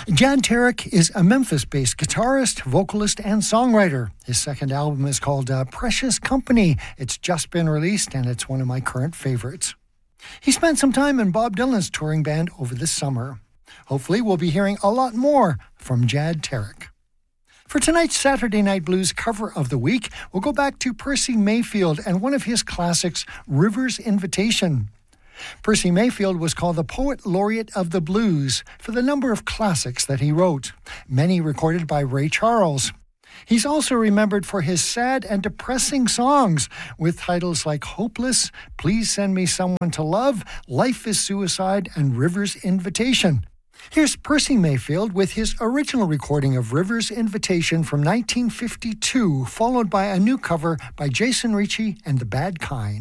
Jad Tarek is a Memphis-based guitarist, vocalist, and songwriter. His second album is called Precious Company. It's just been released, and it's one of my current favorites. He spent some time in Bob Dylan's touring band over the summer. Hopefully, we'll be hearing a lot more from Jad Tarek. For tonight's Saturday Night Blues cover of the week, we'll go back to Percy Mayfield and one of his classics, River's Invitation. Percy Mayfield was called the Poet Laureate of the Blues for the number of classics that he wrote, many recorded by Ray Charles. He's also remembered for his sad and depressing songs with titles like Hopeless, Please Send Me Someone to Love, Life is Suicide, and River's Invitation. Here's Percy Mayfield with his original recording of River's Invitation from 1952, followed by a new cover by Jason Ricci and the Bad Kind.